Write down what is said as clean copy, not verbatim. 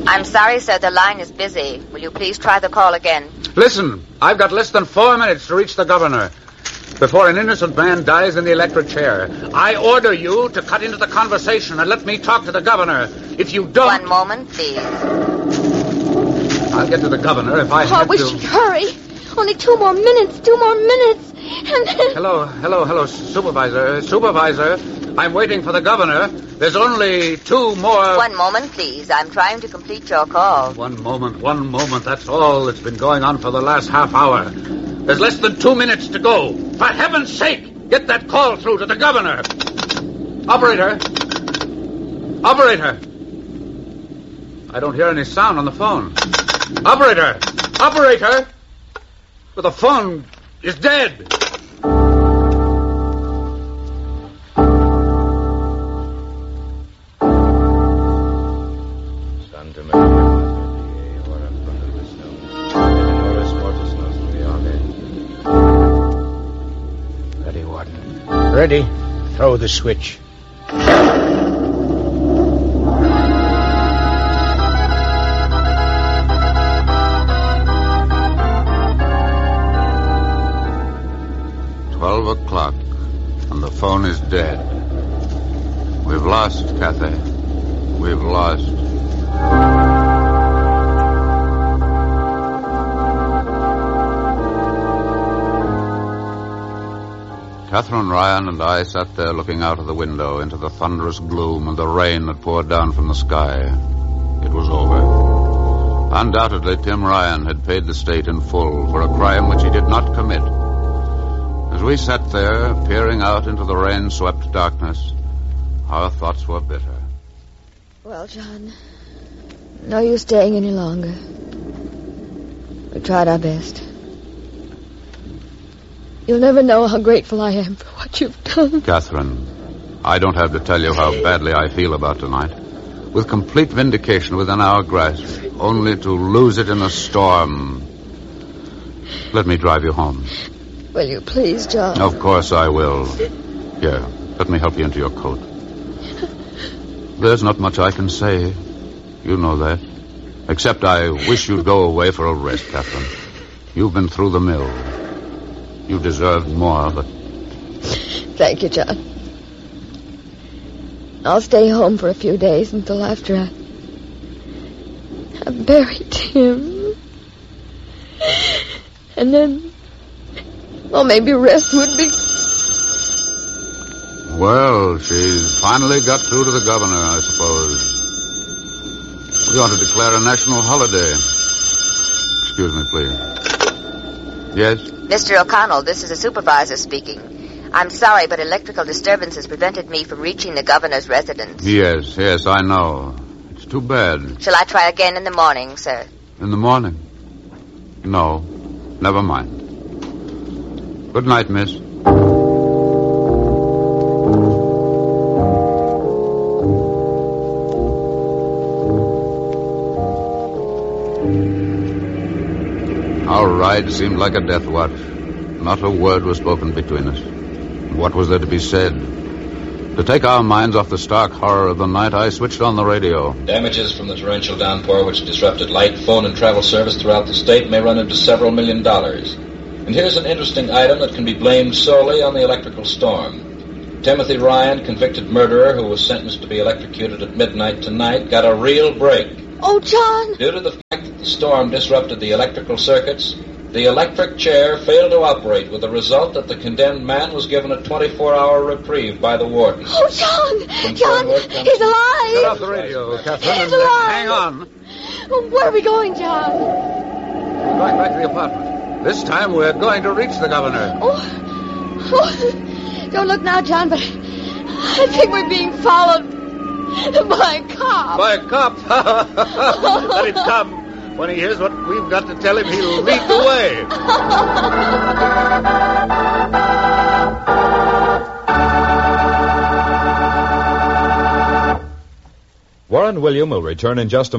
I'm sorry, sir. The line is busy. Will you please try the call again? Listen, I've got less than 4 minutes to reach the governor before an innocent man dies in the electric chair. I order you to cut into the conversation and let me talk to the governor. If you don't... One moment, please. I'll get to the governor if I have to... Oh, we should hurry. Only 2 more minutes. And then... Hello, Supervisor. I'm waiting for the governor. There's only 2 more... One moment, please. I'm trying to complete your call. One moment. That's all that's been going on for the last half hour. There's less than 2 minutes to go. For heaven's sake, get that call through to the governor. Operator. I don't hear any sound on the phone. Operator. Well, the phone is dead. Ready, Warden. Ready. Throw the switch. O'clock, and the phone is dead. We've lost, Cathay. We've lost. Catherine Ryan and I sat there looking out of the window into the thunderous gloom and the rain that poured down from the sky. It was over. Undoubtedly, Tim Ryan had paid the state in full for a crime which he did not commit. As we sat there, peering out into the rain-swept darkness, our thoughts were bitter. Well, John, no use staying any longer. We tried our best. You'll never know how grateful I am for what you've done. Catherine, I don't have to tell you how badly I feel about tonight. With complete vindication within our grasp, only to lose it in a storm. Let me drive you home. Will you please, John? Of course I will. Here, let me help you into your coat. There's not much I can say. You know that. Except I wish you'd go away for a rest, Catherine. You've been through the mill. You deserved more, but... Thank you, John. I'll stay home for a few days until after I've buried him. And then... well, maybe rest would be... Well, she's finally got through to the governor, I suppose. We ought to declare a national holiday. Excuse me, please. Yes? Mr. O'Connell, this is the supervisor speaking. I'm sorry, but electrical disturbances prevented me from reaching the governor's residence. Yes, I know. It's too bad. Shall I try again in the morning, sir? In the morning? No, never mind. Good night, miss. Our ride seemed like a death watch. Not a word was spoken between us. What was there to be said? To take our minds off the stark horror of the night, I switched on the radio. Damages from the torrential downpour which disrupted light, phone, and travel service throughout the state may run into several $1 million. And here's an interesting item that can be blamed solely on the electrical storm. Timothy Ryan, convicted murderer who was sentenced to be electrocuted at midnight tonight, got a real break. Oh, John! Due to the fact that the storm disrupted the electrical circuits, the electric chair failed to operate, with the result that the condemned man was given a 24-hour reprieve by the warden. Oh, John! John, he's alive! Get off the radio, Catherine, He's alive! hang on. Oh, where are we going, John? We're going back to the apartment. This time we're going to reach the governor. Oh, don't look now, John, but I think we're being followed by a cop. By a cop? Let him come. When he hears what we've got to tell him, he'll lead the way. Warren William will return in just a moment.